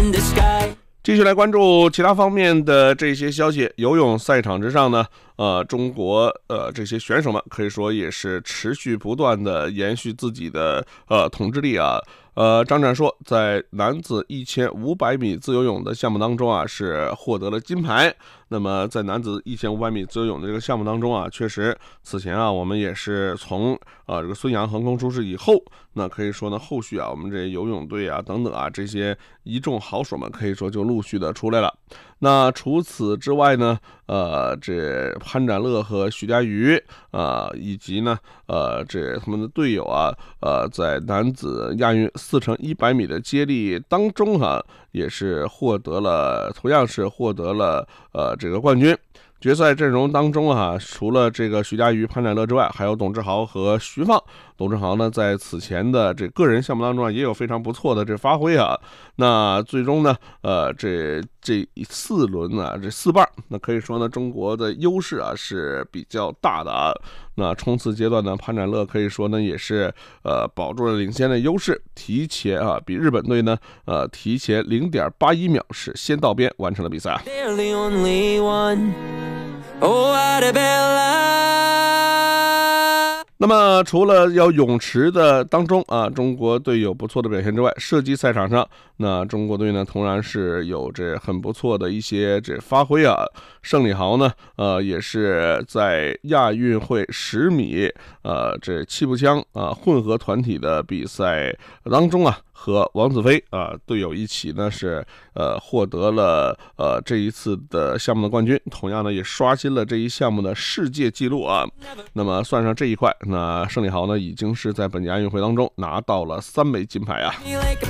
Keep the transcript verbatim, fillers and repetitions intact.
继续来关注其他方面的这些消息。游泳赛场之上呢，呃，中国呃这些选手们可以说也是持续不断的延续自己的呃统治力啊。呃，张展硕在男子一千五百米自由泳的项目当中啊，是获得了金牌。那么在男子一千五百米自由泳的这个项目当中啊，确实此前啊，我们也是从啊这个孙杨横空出世以后，那可以说呢，后续啊，我们这游泳队啊等等啊这些一众好手们可以说就陆续的出来了。那除此之外呢，呃，这潘展乐和徐嘉余啊、呃，以及呢，呃，这他们的队友啊，呃，在男子亚运四乘一百米的接力当中哈、啊，也是获得了，同样是获得了呃这个冠军。决赛阵容当中啊，除了这个徐嘉余、潘展乐之外，还有董志豪和徐放。董志豪呢，在此前的这个人项目当中啊，也有非常不错的这发挥啊。那最终呢，呃，这这四轮啊，这四棒，那可以说呢，中国的优势啊是比较大的啊。那冲刺阶段呢，潘展乐可以说呢，也是呃保住了领先的优势，提前啊，比日本队呢，呃，提前零点八一秒是先到边完成了比赛啊。Oh, Arabella 那么除了要泳池的当中啊，中国队有不错的表现之外，射击赛场上，那中国队呢，同样是有着很不错的一些这发挥啊。盛礼豪呢，呃，也是在亚运会十米呃这气步枪啊混合团体的比赛当中啊，和王子飞啊队友一起呢是呃获得了呃这一次的项目的冠军，同样呢也刷新了这一项目的世界纪录啊。那么算上这一块，那盛礼豪呢已经是在本届亚运会当中拿到了三枚金牌啊。